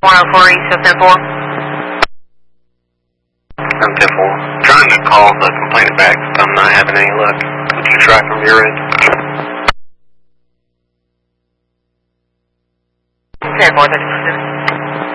104 East of 10-4. I'm 10-4. Trying to call the complainant back, but I'm not having any luck. Would you try from your end? 10-4, 36.